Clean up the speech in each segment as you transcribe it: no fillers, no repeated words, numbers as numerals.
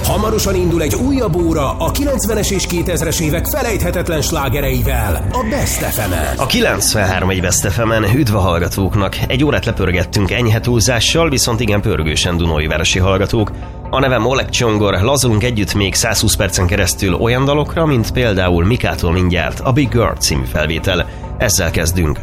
Hamarosan indul egy újabb óra a 90-es és 2000-es évek felejthetetlen slágereivel, a Best FM-en. A 93 Best FM-en üdv a hallgatóknak. Egy órát lepörgettünk enyhe túlzással, viszont igen pörgősen dunóivárosi hallgatók. A nevem Oleg Csongor, lazulunk együtt még 120 percen keresztül olyan dalokra, mint például Mikától mindjárt a Big Girl című felvétel. Ezzel kezdünk.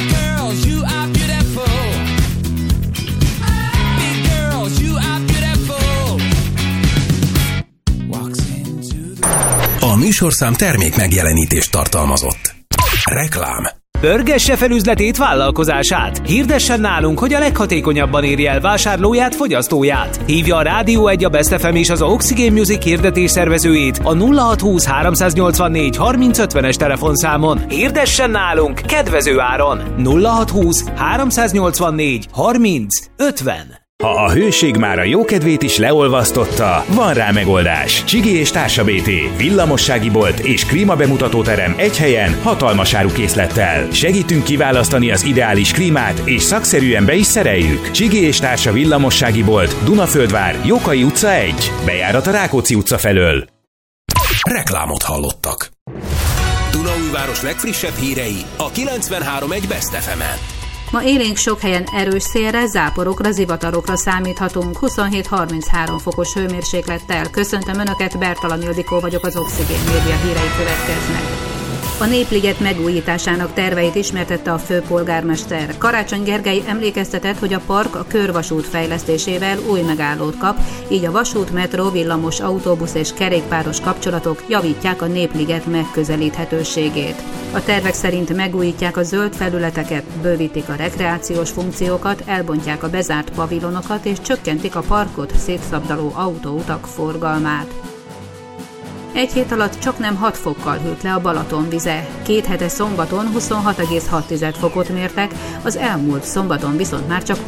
A műsorszám termék megjelenítést tartalmazott. Reklám. Pörgesse fel üzletét, vállalkozását. Hirdessen nálunk, hogy a leghatékonyabban érje el vásárlóját, fogyasztóját. Hívja a Rádió 1, a Best FM és az Oxygen Music hirdetés szervezőjét a 0620 384 3050-es telefonszámon. Hirdessen nálunk kedvező áron. 0620 384 3050. Ha a hőség már a jókedvét is leolvasztotta, van rá megoldás. Csigi és Társa BT, villamossági bolt és klímabemutatóterem egy helyen, hatalmas árukészlettel. Segítünk kiválasztani az ideális klímát, és szakszerűen be is szereljük. Csigi és Társa villamossági bolt, Dunaföldvár, Jókai utca 1, bejárat a Rákóczi utca felől. Reklámot hallottak. Dunaújváros legfrissebb hírei a 93.1 Best FM-en. Ma élénk sok helyen erős szélre, záporokra, zivatarokra számíthatunk, 27-33 fokos hőmérséklettel. Köszöntöm Önöket, Bertalan Ildikó vagyok, az Oxygen Média hírei következnek. A Népliget megújításának terveit ismertette a főpolgármester. Karácsony Gergely emlékeztetett, hogy a park a körvasút fejlesztésével új megállót kap, így a vasút, metró, villamos, autóbusz és kerékpáros kapcsolatok javítják a Népliget megközelíthetőségét. A tervek szerint megújítják a zöld felületeket, bővítik a rekreációs funkciókat, elbontják a bezárt pavilonokat és csökkentik a parkot szétszabdaló autóutak forgalmát. Egy hét alatt csaknem 6 fokkal hűlt le a Balaton vize. 2 hete szombaton 26,6 fokot mértek, az elmúlt szombaton viszont már csak